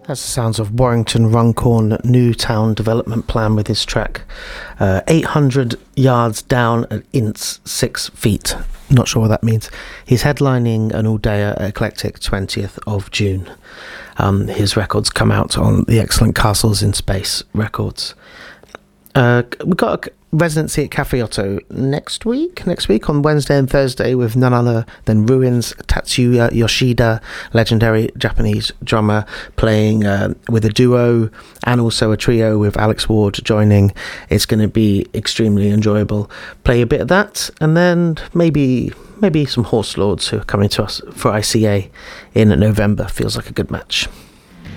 That's the sounds of Warrington Runcorn Newtown Development Plan with his track 800 yards down at Ince 6 feet. Not sure what that means. He's headlining an all-day at Eclectic 20th of June. His records come out on the excellent Castles in Space records. We've got a residency at Cafe Otto next week on Wednesday and Thursday with none other than Ruins, Tatsuya Yoshida, legendary Japanese drummer, playing with a duo and also a trio with Alex Ward joining. It's going to be extremely enjoyable. Play a bit of that, and then maybe some Horse Lords who are coming to us for ICA in November. Feels like a good match.